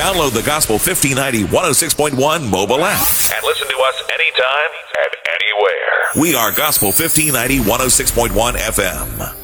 Download the Gospel 1590 106.1 mobile app and listen to us anytime and anywhere. We are Gospel 1590 106.1 FM.